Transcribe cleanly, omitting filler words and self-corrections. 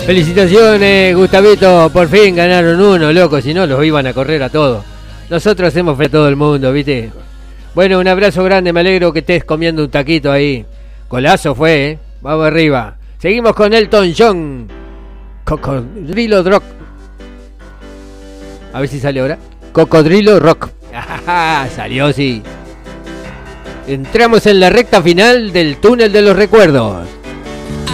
Felicitaciones, Gustavito, por fin ganaron uno, loco, si no los iban a correr a todos. Nosotros hacemos fe a todo el mundo, ¿viste? Bueno, un abrazo grande, me alegro que estés comiendo un taquito ahí. Golazo fue, ¿eh? Vamos arriba. Seguimos con Elton John. Cocodrilo Rock. A ver si sale ahora. Cocodrilo Rock. Salió, sí. Entramos en la recta final del túnel de los recuerdos.